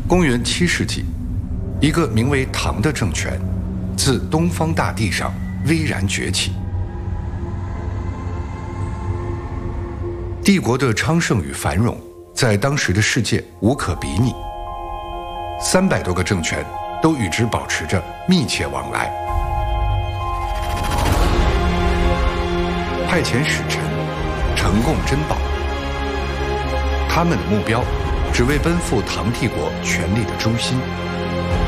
公元7世纪，一个名为唐的政权自东方大地上巍然崛起。帝国的昌盛与繁荣，在当时的世界无可比拟。300多个政权都与之保持着密切往来，派遣使臣，呈贡珍宝。他们的目标只为奔赴唐帝国权力的中心，